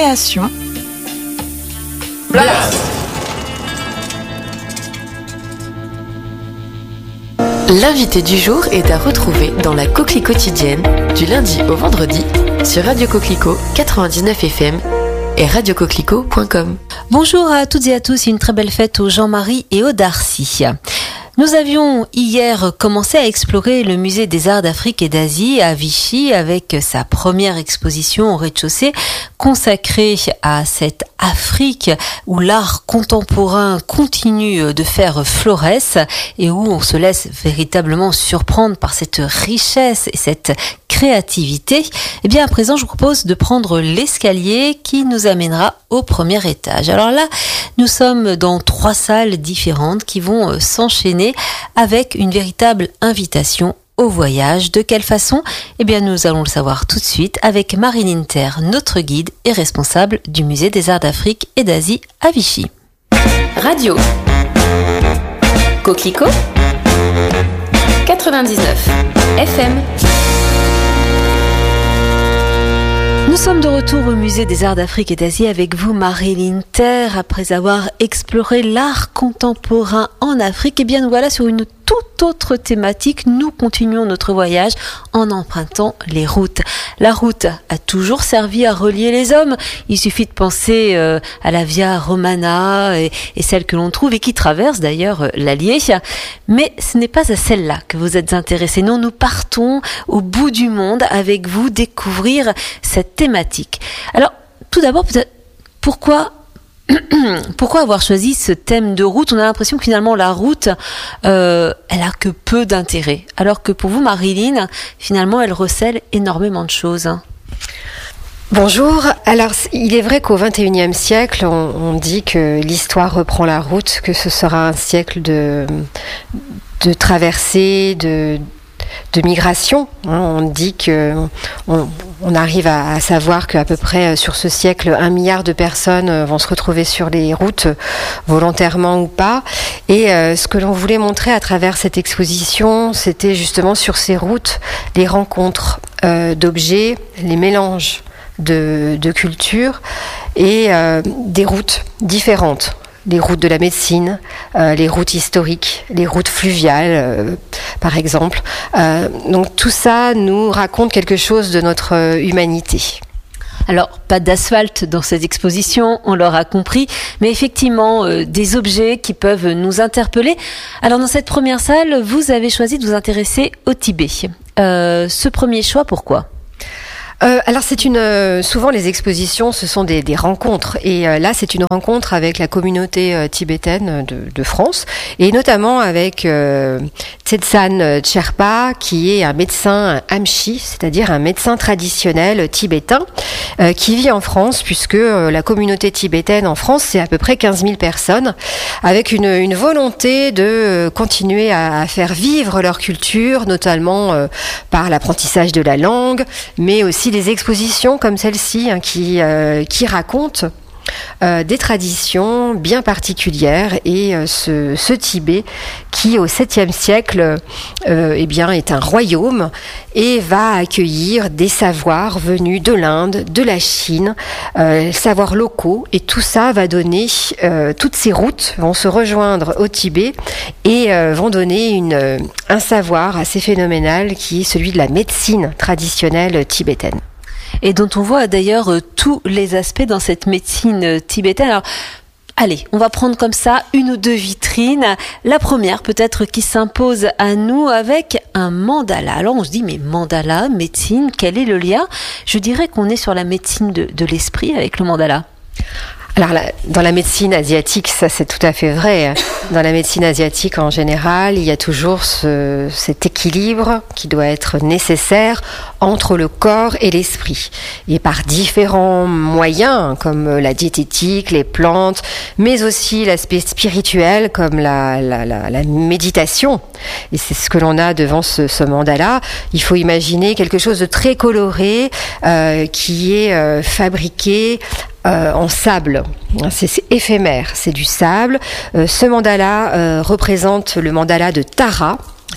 création. Blast! L'invité du jour est à retrouver dans la Coquelicot quotidienne du lundi au vendredi sur Radio Coquelicot 99 FM et radiocoquelicot.com. Bonjour à toutes et à tous, une très belle fête aux Jean-Marie et aux Darcy. Nous avions hier commencé à explorer le musée des arts d'Afrique et d'Asie à Vichy avec sa première exposition au rez-de-chaussée consacrée à cette Afrique où l'art contemporain continue de faire florès et où on se laisse véritablement surprendre par cette richesse et cette créativité. Eh bien, à présent, je vous propose de prendre l'escalier qui nous amènera au premier étage. Alors là, nous sommes dans 3 salles différentes qui vont s'enchaîner avec une véritable invitation au voyage. De quelle façon ? Eh bien, nous allons le savoir tout de suite avec Marie Linter, notre guide et responsable du musée des arts d'Afrique et d'Asie à Vichy. Radio Coquelicot 99 FM. Nous sommes de retour au musée des arts d'Afrique et d'Asie avec vous, Marie Linter. Après avoir exploré l'art contemporain en Afrique, eh bien nous voilà sur une toute autre thématique. Nous continuons notre voyage en empruntant les routes. La route a toujours servi à relier les hommes. Il suffit de penser à la Via Romana et celle que l'on trouve et qui traverse d'ailleurs l'Allier. Mais ce n'est pas à celle-là que vous êtes intéressés. Non, nous partons au bout du monde avec vous découvrir cette thématique. Alors, tout d'abord, peut-être, pourquoi avoir choisi ce thème de route ? On a l'impression que finalement la route, elle a que peu d'intérêt. Alors que pour vous, Marilyn, finalement, elle recèle énormément de choses. Bonjour. Alors, il est vrai qu'au XXIe siècle, on dit que l'histoire reprend la route, que ce sera un siècle de traversée, de migration. On dit que on arrive à savoir qu'à peu près sur ce siècle, 1 milliard de personnes vont se retrouver sur les routes, volontairement ou pas. Et ce que l'on voulait montrer à travers cette exposition, c'était justement sur ces routes, les rencontres d'objets, les mélanges de cultures et des routes différentes. Les routes de la médecine, les routes historiques, les routes fluviales, par exemple. Donc tout ça nous raconte quelque chose de notre humanité. Alors, pas d'asphalte dans cette exposition, on l'aura compris, mais effectivement, des objets qui peuvent nous interpeller. Alors, dans cette première salle, vous avez choisi de vous intéresser au Tibet. Ce premier choix, pourquoi ? Alors souvent les expositions ce sont des rencontres et là c'est une rencontre avec la communauté tibétaine de France et notamment avec Tsetsan Tcherpa qui est un médecin Amchi, c'est-à-dire un médecin traditionnel tibétain qui vit en France puisque la communauté tibétaine en France c'est à peu près 15 000 personnes avec une volonté de continuer à faire vivre leur culture notamment par l'apprentissage de la langue mais aussi des expositions comme celle-ci qui racontent des traditions bien particulières et ce Tibet qui au 7e siècle est un royaume et va accueillir des savoirs venus de l'Inde, de la Chine, savoirs locaux et tout ça va donner, toutes ces routes vont se rejoindre au Tibet et vont donner un savoir assez phénoménal qui est celui de la médecine traditionnelle tibétaine. Et dont on voit d'ailleurs tous les aspects dans cette médecine tibétaine. Alors, allez, on va prendre comme ça 1 ou 2 vitrines. La première, peut-être, qui s'impose à nous avec un mandala. Alors, on se dit, mais mandala, médecine, quel est le lien ? Je dirais qu'on est sur la médecine de l'esprit avec le mandala. Alors, dans la médecine asiatique, ça c'est tout à fait vrai. Dans la médecine asiatique en général, il y a toujours cet équilibre qui doit être nécessaire entre le corps et l'esprit. Et par différents moyens, comme la diététique, les plantes, mais aussi l'aspect spirituel, comme la méditation. Et c'est ce que l'on a devant ce mandala. Il faut imaginer quelque chose de très coloré, qui est fabriqué en sable. C'est éphémère, c'est du sable. Ce mandala représente le mandala de Tara.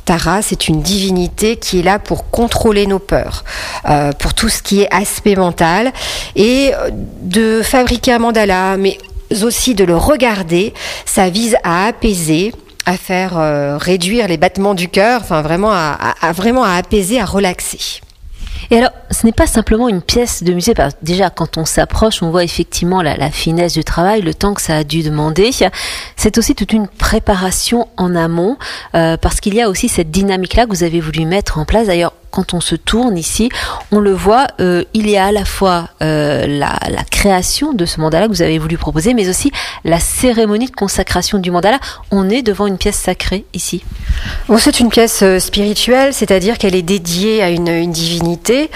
Tara, c'est une divinité qui est là pour contrôler nos peurs, pour tout ce qui est aspect mental, et de fabriquer un mandala, mais aussi de le regarder, ça vise à apaiser, à faire réduire les battements du cœur, enfin vraiment à apaiser, à relaxer. Et alors, ce n'est pas simplement une pièce de musée. Déjà, quand on s'approche, on voit effectivement la finesse du travail, le temps que ça a dû demander. C'est aussi toute une préparation en amont, parce qu'il y a aussi cette dynamique-là que vous avez voulu mettre en place. D'ailleurs, quand on se tourne ici, on le voit, il y a à la fois la création de ce mandala que vous avez voulu proposer, mais aussi la cérémonie de consacration du mandala. On est devant une pièce sacrée ici. Bon, c'est une pièce spirituelle, c'est-à-dire qu'elle est dédiée à une divinité.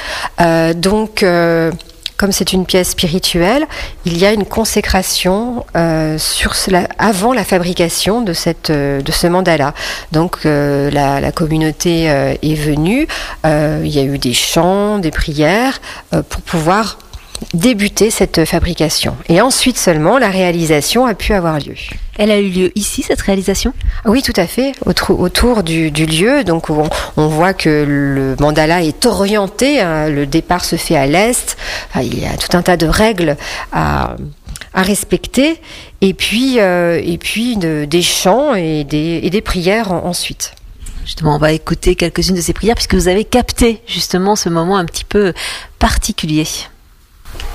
Comme c'est une pièce spirituelle, il y a une consécration avant la fabrication de ce mandala. Donc la communauté est venue, il y a eu des chants, des prières pour pouvoir débuter cette fabrication. Et ensuite seulement, la réalisation a pu avoir lieu. Elle a eu lieu ici, cette réalisation ? Oui, tout à fait, autour du lieu. Donc on voit que le mandala est orienté, hein, le départ se fait à l'est. Enfin, il y a tout un tas de règles à respecter. Et puis des chants et des prières ensuite. Justement, on va écouter quelques-unes de ces prières puisque vous avez capté justement ce moment un petit peu particulier.